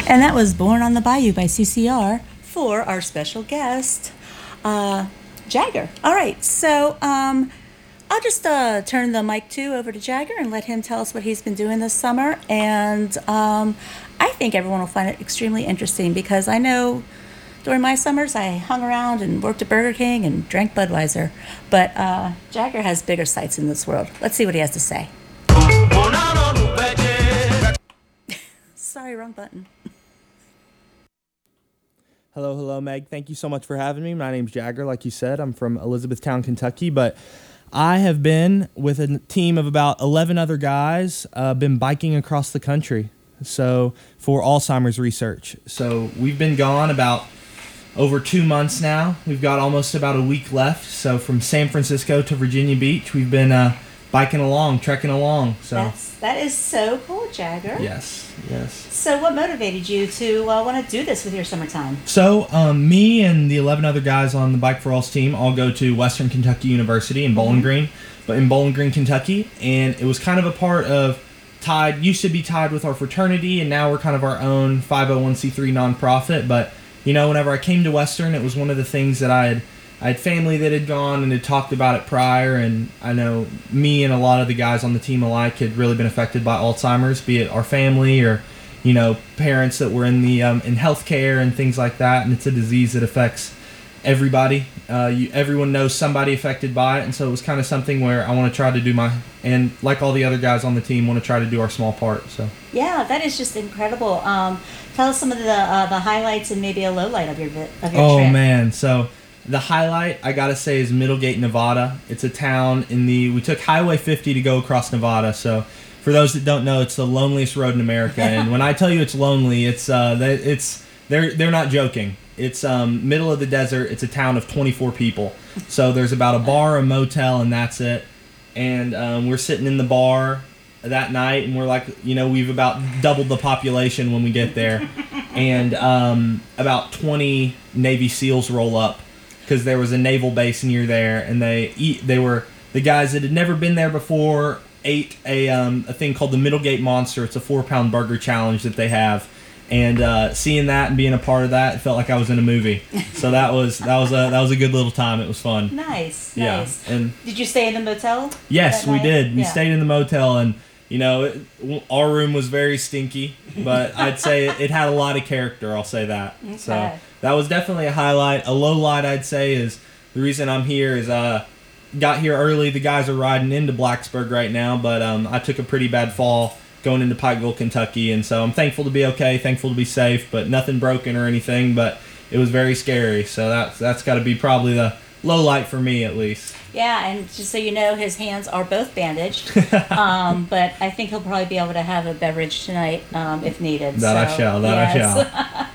And that was Born on the Bayou by CCR for our special guest, uh, Jagger. All right, so I'll just turn the mic over to Jagger and let him tell us what he's been doing this summer. And I think everyone will find it extremely interesting because I know during my summers I hung around and worked at Burger King and drank Budweiser. But Jagger has bigger sights in this world. Let's see what he has to say. Sorry, wrong button. Hello, hello, Meg. Thank you so much for having me. My name's Jagger, like you said. I'm from Elizabethtown, Kentucky, but I have been with a team of about 11 other guys, been biking across the country, so for Alzheimer's research. So we've been gone about over 2 months now. We've got almost about a week left. So from San Francisco to Virginia Beach, we've been biking along, trekking along. So that is so cool, Jagger. yes. So what motivated you to want to do this with your summertime? So me and the 11 other guys on the Bike for Alls team all go to Western Kentucky University in Bowling Green, but in Bowling Green, Kentucky, and it was kind of a part of used to be tied with our fraternity, and now we're kind of our own 501c3 nonprofit. But whenever I came to Western, it was one of the things that I had family that had gone and had talked about it prior, and I know me and a lot of the guys on the team alike had really been affected by Alzheimer's, be it our family or, parents that were in the in healthcare and things like that, and it's a disease that affects everybody. Everyone knows somebody affected by it, and so it was kind of something where I want to try to do and like all the other guys on the team, want to try to do our small part. So yeah, that is just incredible. Tell us some of the highlights and maybe a low light of your trip. Oh man, so the highlight, I gotta say, is Middlegate, Nevada. It's a town we took Highway 50 to go across Nevada. So for those that don't know, it's the loneliest road in America. And when I tell you it's lonely, they're not joking. It's middle of the desert. It's a town of 24 people. So there's about a bar, a motel, and that's it. And we're sitting in the bar that night, and we're like, we've about doubled the population when we get there. And about 20 Navy SEALs roll up, because there was a naval base near there, and the guys that had never been there before ate a thing called the Middlegate Monster. It's a 4-pound burger challenge that they have, and seeing that and being a part of that, it felt like I was in a movie. So that was a good little time. It was fun. Nice. And did you stay in the motel? Yes, we did. We stayed in the motel, and our room was very stinky, but I'd say it had a lot of character. I'll say that. Okay. So that was definitely a highlight. A low light, I'd say, is the reason I'm here is got here early. The guys are riding into Blacksburg right now, but I took a pretty bad fall going into Pikeville, Kentucky, and so I'm thankful to be okay, thankful to be safe, but nothing broken or anything, but it was very scary. So that's got to be probably the low light for me, at least. Yeah, and just so you know, his hands are both bandaged, but I think he'll probably be able to have a beverage tonight if needed. I shall.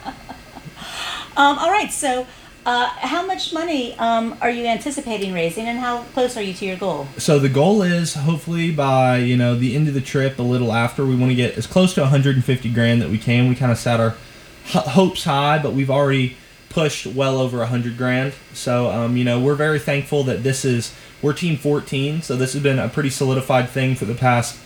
All right, so how much money are you anticipating raising, and how close are you to your goal? So the goal is hopefully by the end of the trip, a little after, we want to get as close to 150 grand that we can. We kind of set our hopes high, but we've already pushed well over 100 grand. So we're very thankful that we're team 14, so this has been a pretty solidified thing for the past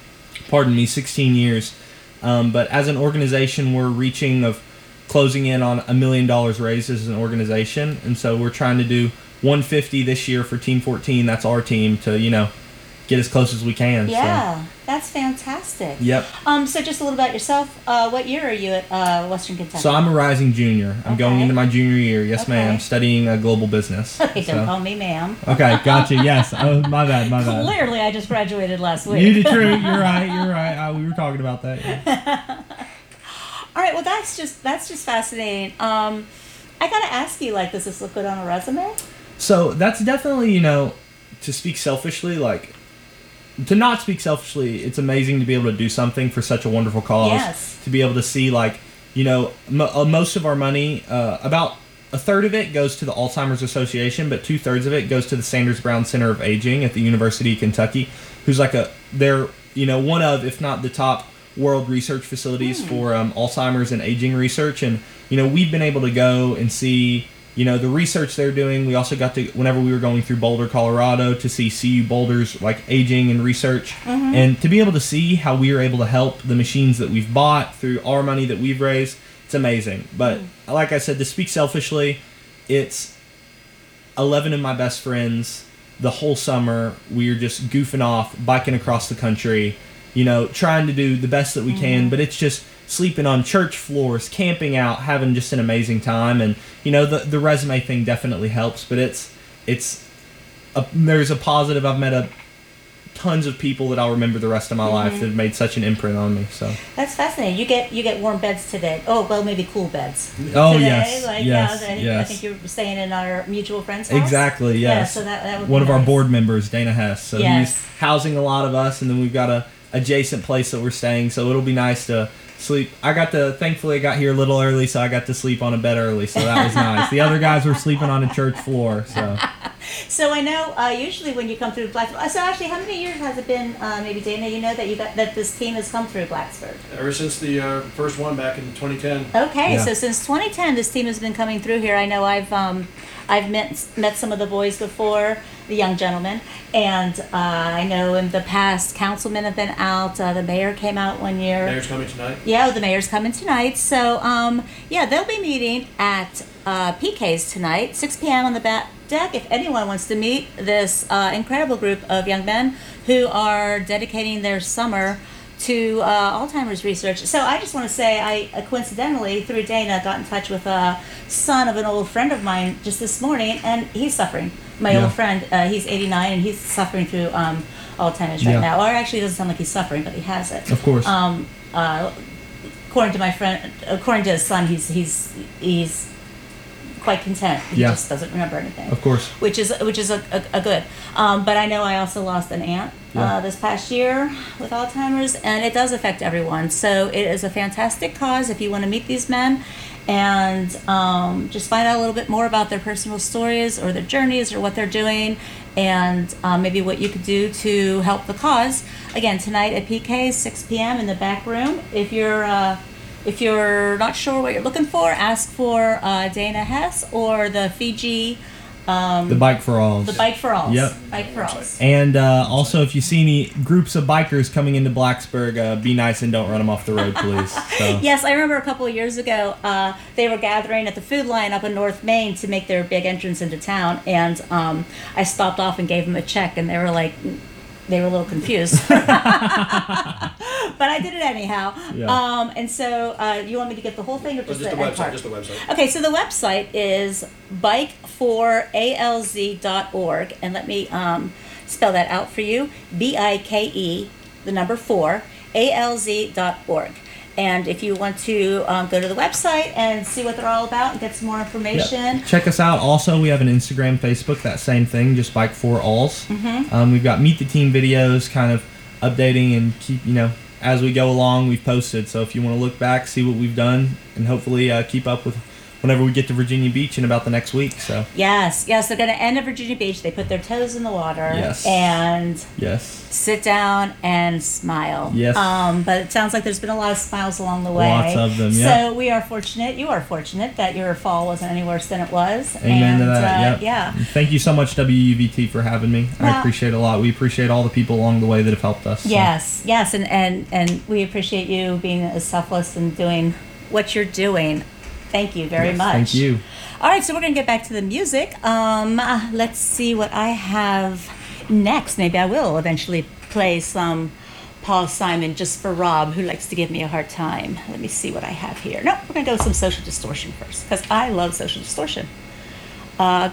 16 years. But as an organization, we're closing in on $1 million raised as an organization, and so we're trying to do 150 this year for team 14. That's our team to get as close as we can. Yeah, that's fantastic. Yep. So just a little about yourself. What year are you at Western Kentucky? So I'm a rising junior. I'm going into my junior year. Yes, ma'am. Studying global business. Okay, don't call me ma'am. Okay, gotcha. Yes. Oh, my bad. Clearly, I just graduated last week. You did true. You're right. We were talking about that. Yeah. All right. Well, that's just fascinating. I gotta ask you, does this look good on a resume? So that's definitely, to speak selfishly, to not speak selfishly, it's amazing to be able to do something for such a wonderful cause. Yes. To be able to see, most of our money, about a third of it goes to the Alzheimer's Association, but 2/3 of it goes to the Sanders Brown Center of Aging at the University of Kentucky, who's they're one of, if not the top world research facilities for Alzheimer's and aging research. And we've been able to go and see the research they're doing. We also got to, whenever we were going through Boulder, Colorado, to see CU Boulder's like aging and research, and to be able to see how we are able to help the machines that we've bought through our money that we've raised. It's amazing. But like I said, to speak selfishly, it's 11 of my best friends. The whole summer, we're just goofing off, biking across the country, trying to do the best that we can. But it's just sleeping on church floors, camping out, having just an amazing time. And, the resume thing definitely helps. But there's a positive. I've met tons of people that I'll remember the rest of my life that have made such an imprint on me. So that's fascinating. You get warm beds today. Oh, well, maybe cool beds. Oh, today. yes. Like, yes. I think you were staying in our mutual friend's house. Exactly, yes. Yeah, so that would be one of our nice. board members, Dana Hess. So Yes. he's housing a lot of us, and then we've got a adjacent place that we're staying. So it'll be nice to sleep. Thankfully I got here a little early, so I got to sleep on a bed early. So that was nice. The other guys were sleeping on a church floor. So I know usually when you come through Blacksburg. So actually, how many years has it been? Maybe Dana, that this team has come through Blacksburg. Ever since the first one back in 2010. Okay, Yeah. so since 2010, this team has been coming through here. I know I've met some of the boys before, the young gentlemen, and I know in the past councilmen have been out. The mayor came out one year. Mayor's coming tonight. Yeah, the mayor's coming tonight. So, they'll be meeting at PK's tonight, 6 p.m. on the back deck. If anyone wants to meet this incredible group of young men who are dedicating their summer to Alzheimer's research. So I just want to say I coincidentally, through Dana, got in touch with a son of an old friend of mine just this morning, and he's suffering. My Yeah. old friend, he's 89, and he's suffering through Alzheimer's right Yeah. now. Or actually, it doesn't sound like he's suffering, but he has it. Of course. According to my friend, according to his son, he's quite content. He Yeah. just doesn't remember anything. Of course. Which is a good. But I know I also lost an aunt this past year with Alzheimer's, and it does affect everyone. So it is a fantastic cause if you want to meet these men and just find out a little bit more about their personal stories or their journeys or what they're doing, and maybe what you could do to help the cause. Again, tonight at PK, 6 p.m. in the back room. If you're not sure what you're looking for, ask for Dana Hess or the Fiji. The Bike for Alls. The Bike for Alls. Yep. Bike for Alls. And also, if you see any groups of bikers coming into Blacksburg, be nice and don't run them off the road, please. So. Yes, I remember a couple of years ago, they were gathering at the Food Line up in North Main to make their big entrance into town, and I stopped off and gave them a check, and they were a little confused. But I did it anyhow. Yeah. And so, you want me to get the whole thing or just Just the the end part? website. Just the website. Okay, so the website is bike4alz.org, and let me spell that out for you. BIKE, the number 4, alz.org. And if you want to go to the website and see what they're all about and get some more information. Yep. Check us out. Also, we have an Instagram, Facebook, that same thing, just Bike for Alls. We've got Meet the Team videos, kind of updating and keep, as we go along, we've posted. So if you want to look back, see what we've done, and hopefully keep up with whenever we get to Virginia Beach in about the next week. So Yes, they're going to end at Virginia Beach. They put their toes in the water Yes. and yes, sit down and smile. Yes. But it sounds like there's been a lot of smiles along the way. Lots of them, yeah. So we are fortunate, you are fortunate that your fall wasn't any worse than it was. Amen to And, that. Yep. Yeah. Thank you so much, WUVT, for having me. I Well- appreciate it a lot. We appreciate all the people along the way that have helped us. So. Yes, and we appreciate you being as selfless and doing what you're doing. Thank you very Yes, much. Thank you. All right, so we're going to get back to the music. Let's see what I have next. Maybe I will eventually play some Paul Simon just for Rob, who likes to give me a hard time. Let me see what I have here. No, we're going to go with some Social Distortion first, because I love Social Distortion.